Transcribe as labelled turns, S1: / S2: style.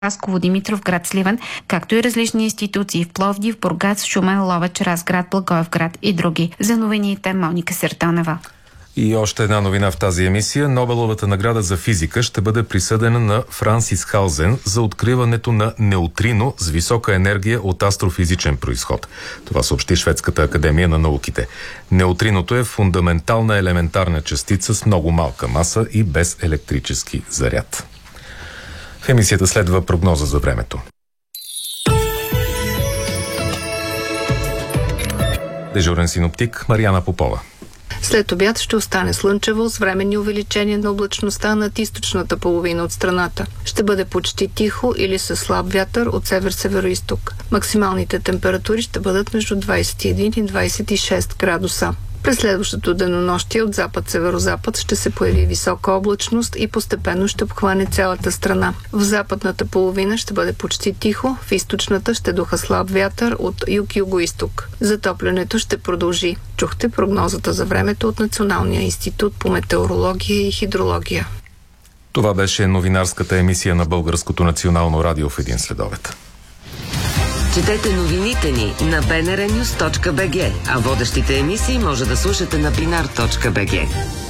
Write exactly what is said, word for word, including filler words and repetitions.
S1: Хасково, Димитровград, Сливен, както и различни институции в Пловдив, Бургас, Шумен, Ловеч, Разград, Благоевград и други. За новините Моника Сертонева.
S2: И още една новина в тази емисия. Нобеловата награда за физика ще бъде присъдена на Франсис Халзен за откриването на неутрино с висока енергия от астрофизичен произход. Това съобщи Шведската академия на науките. Неутриното е фундаментална елементарна частица с много малка маса и без електрически заряд. В емисията следва прогноза за времето. Дежурен синоптик Мариана Попова.
S3: След обяд ще остане слънчево с временни увеличения на облачността над източната половина от страната. Ще бъде почти тихо или със слаб вятър от север-североизток. Максималните температури ще бъдат между двадесет и един и двадесет и шест градуса. През следващото денонощие от запад-северозапад ще се появи висока облачност и постепенно ще обхване цялата страна. В западната половина ще бъде почти тихо, в източната ще духа слаб вятър от юг-югоизток. Затоплянето ще продължи. Чухте прогнозата за времето от Националния институт по метеорология и хидрология.
S2: Това беше новинарската емисия на Българското национално радио в един следобед.
S4: Четете новините ни на би ен ар нюс точка би джи, а водещите емисии може да слушате на бинар точка би джи.